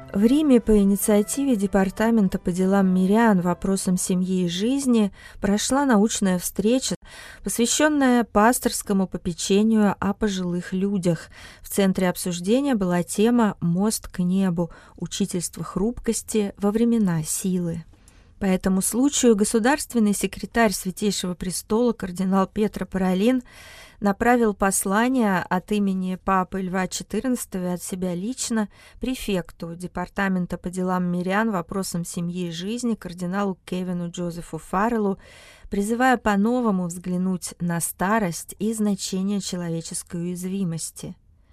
В Риме по инициативе Департамента по делам мирян, вопросам семьи и жизни прошла научная встреча, посвященная пасторскому попечению о пожилых людях. В центре обсуждения была тема «Мост к небу. Учительство хрупкости во времена силы». По этому случаю государственный секретарь Святейшего престола кардинал Петро Паролин направил послание от имени Папы Льва XIV и от себя лично префекту Департамента по делам мирян, вопросам семьи и жизни кардиналу Кевину Джозефу Фарреллу, призывая по-новому взглянуть на старость и значение человеческой уязвимости.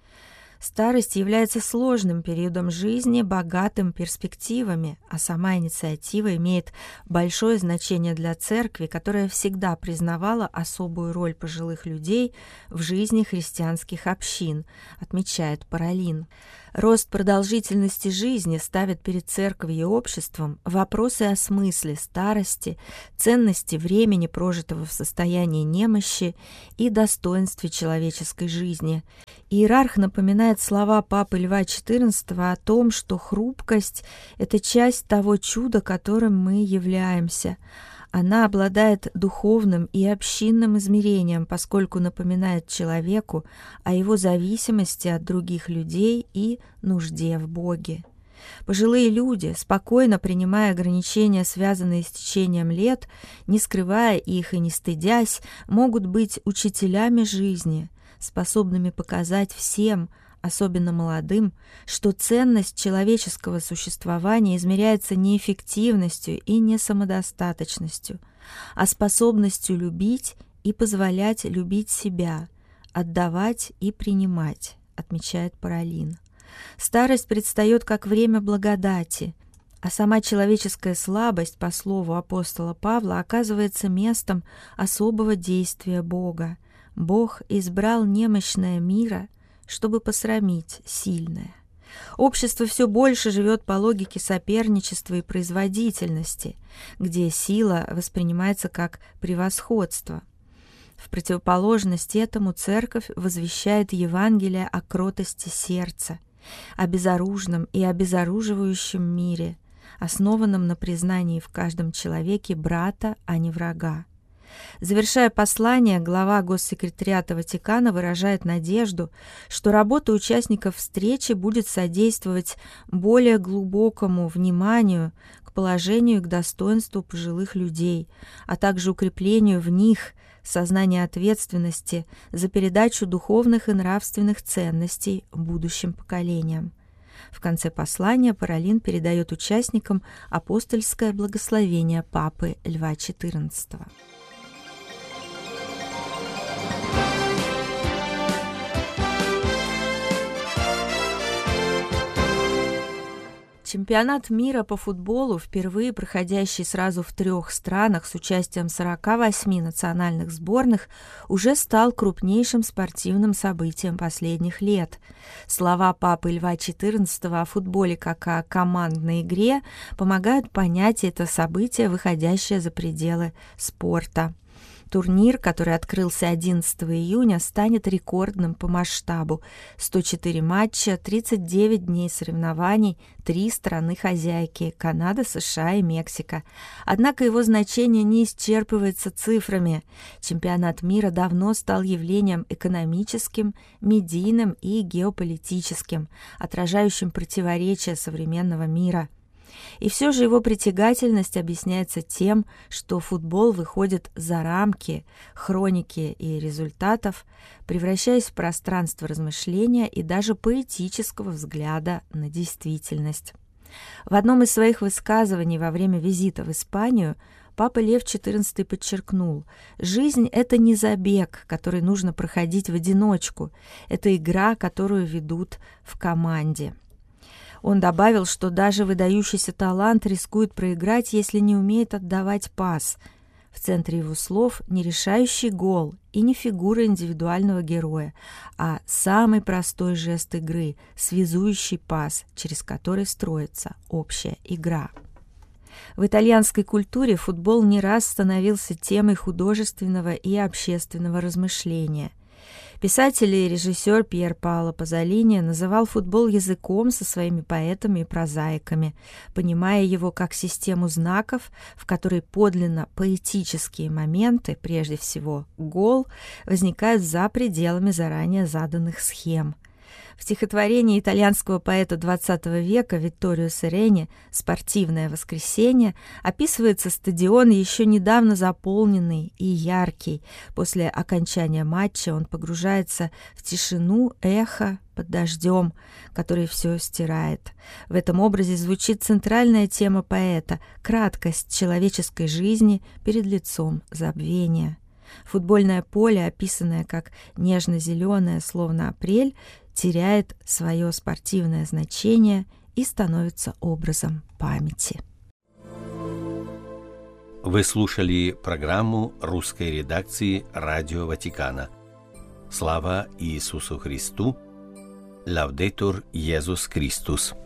Старость является сложным периодом жизни, богатым перспективами, а сама инициатива имеет большое значение для Церкви, которая всегда признавала особую роль пожилых людей в жизни христианских общин, отмечает Паролин. Рост продолжительности жизни ставит перед Церковью и обществом вопросы о смысле старости, ценности времени, прожитого в состоянии немощи, и достоинстве человеческой жизни. Иерарх напоминает слова Папы Льва XIV о том, что хрупкость – это часть того чуда, которым мы являемся. Она обладает духовным и общинным измерением, поскольку напоминает человеку о его зависимости от других людей и нужде в Боге. Пожилые люди, спокойно принимая ограничения, связанные с течением лет, не скрывая их и не стыдясь, могут быть учителями жизни, способными показать всем, особенно молодым, что ценность человеческого существования измеряется не эффективностью и не самодостаточностью, а способностью любить и позволять любить себя, отдавать и принимать, отмечает Паролин. Старость предстает как время благодати, а сама человеческая слабость, по слову апостола Павла, оказывается местом особого действия Бога. Бог избрал немощное мира, чтобы посрамить сильное. Общество все больше живет по логике соперничества и производительности, где сила воспринимается как превосходство. В противоположность этому Церковь возвещает Евангелие о кротости сердца, о безоружном и обезоруживающем мире, основанном на признании в каждом человеке брата, а не врага. Завершая послание, глава Госсекретариата Ватикана выражает надежду, что работа участников встречи будет содействовать более глубокому вниманию к положению и к достоинству пожилых людей, а также укреплению в них сознания ответственности за передачу духовных и нравственных ценностей будущим поколениям. В конце послания Паролин передает участникам апостольское благословение Папы Льва XIV. Чемпионат мира по футболу, впервые проходящий сразу в 3 странах с участием 48 национальных сборных, уже стал крупнейшим спортивным событием последних лет. Слова Папы Льва XIV о футболе как о командной игре помогают понять это событие, выходящее за пределы спорта. Турнир, который открылся 11 июня, станет рекордным по масштабу. 104 матча, 39 дней соревнований, 3 страны-хозяйки – Канада, США и Мексика. Однако его значение не исчерпывается цифрами. Чемпионат мира давно стал явлением экономическим, медийным и геополитическим, отражающим противоречия современного мира. И все же его притягательность объясняется тем, что футбол выходит за рамки хроники и результатов, превращаясь в пространство размышления и даже поэтического взгляда на действительность. В одном из своих высказываний во время визита в Испанию Папа Лев XIV подчеркнул: «Жизнь — это не забег, который нужно проходить в одиночку, это игра, которую ведут в команде». Он добавил, что даже выдающийся талант рискует проиграть, если не умеет отдавать пас. В центре его слов не решающий гол и не фигура индивидуального героя, а самый простой жест игры, связующий пас, через который строится общая игра. В итальянской культуре футбол не раз становился темой художественного и общественного размышления. Писатель и режиссер Пьер Паоло Пазолини называл футбол языком со своими поэтами и прозаиками, понимая его как систему знаков, в которой подлинно поэтические моменты, прежде всего гол, возникают за пределами заранее заданных схем. В стихотворении итальянского поэта XX века Витторио Серени «Спортивное воскресенье» описывается стадион, еще недавно заполненный и яркий. После окончания матча он погружается в тишину эха под дождем, который все стирает. В этом образе звучит центральная тема поэта — краткость человеческой жизни перед лицом забвения. Футбольное поле, описанное как нежно-зеленое, словно апрель, теряет свое спортивное значение и становится образом памяти. Вы слушали программу русской редакции Радио Ватикана. Слава Иисусу Христу! Лаудетур Иисус Христос!